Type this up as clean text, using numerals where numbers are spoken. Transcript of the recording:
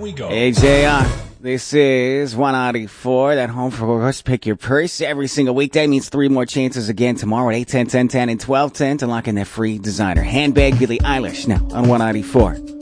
we go. AJR. This is 194. That home for us. Pick your purse. Every single weekday means 3 more chances again tomorrow at 8, 10, 10, 10, and 12, 10 to lock in that free designer handbag, Billie Eilish. Now on 194.